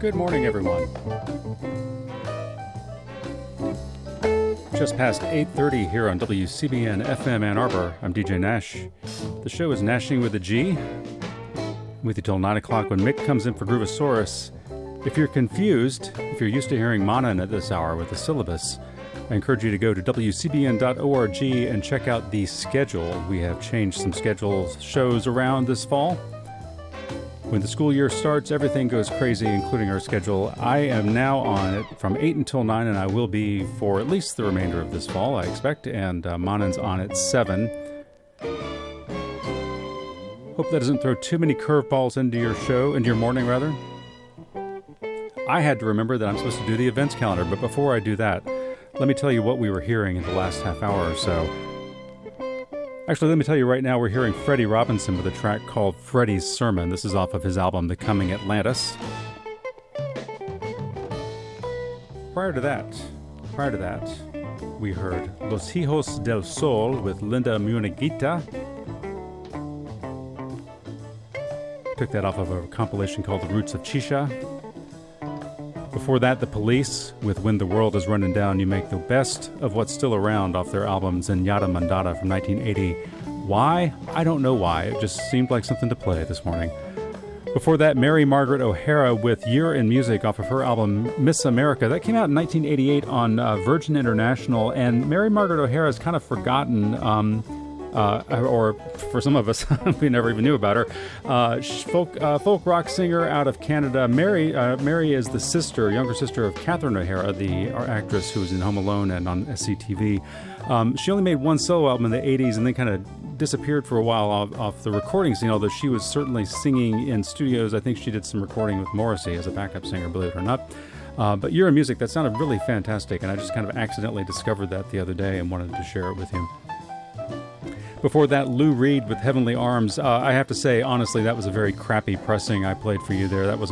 Good morning, everyone. Just past 8:30 here on WCBN FM Ann Arbor. I'm DJ Nash. The show is Nashing with a G. With you till 9 o'clock when Mick comes in for Groovosaurus. If you're confused, if you're used to hearing Manan at this hour with the syllabus, I encourage you to go to WCBN.org and check out the schedule. We have changed some shows around this fall. When the school year starts, everything goes crazy, including our schedule. I am now on it from 8 until 9, and I will be for at least the remainder of this fall, I expect, and Manan's on at 7. Hope that doesn't throw too many curveballs into your show, into your morning, rather. I had to remember that I'm supposed to do the events calendar, but before I do that, let me tell you what we were hearing in the last half hour or so. Actually, let me tell you right now, we're hearing Freddie Robinson with a track called Freddie's Sermon. This is off of his album, The Coming Atlantis. Prior to that, we heard Los Hijos del Sol with Linda Munaguita. Took that off of a compilation called The Roots of Chisha. Before that, The Police with When the World is Running Down, You Make the Best of What's Still Around off their album Zenyatta Mandata from 1980. Why? I don't know why. It just seemed like something to play this morning. Before that, Mary Margaret O'Hara with Year in Music off of her album Miss America. That came out in 1988 on Virgin International, and Mary Margaret O'Hara is kind of forgotten, or for some of us, we never even knew about her. Folk rock singer out of Canada. Mary is the younger sister of Catherine O'Hara, the actress who was in Home Alone and on SCTV. She only made one solo album in the 80s and then kind of disappeared for a while off the recording scene, although she was certainly singing in studios. I think she did some recording with Morrissey as a backup singer, believe it or not. But Year in Music, that sounded really fantastic, and I just kind of accidentally discovered that the other day and wanted to share it with you. Before that, Lou Reed with Heavenly Arms. I have to say, honestly, that was a very crappy pressing I played for you there. That was